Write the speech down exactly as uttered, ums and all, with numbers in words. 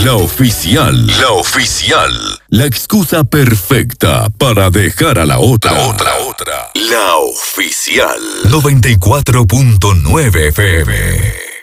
La oficial. La oficial. La excusa perfecta para dejar a la otra. La otra, otra. La oficial. noventa y cuatro punto nueve F M.